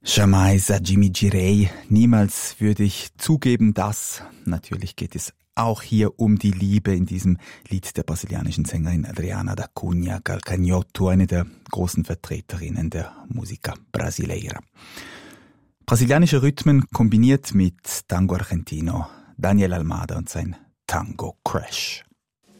Jamais mi girei. Niemals würde ich zugeben, dass. Natürlich geht es auch hier um die Liebe in diesem Lied der brasilianischen Sängerin Adriana da Cunha Calcanhoto, eine der großen Vertreterinnen der Musica Brasileira. Brasilianische Rhythmen kombiniert mit Tango Argentino, Daniel Almada und sein Tango Crash.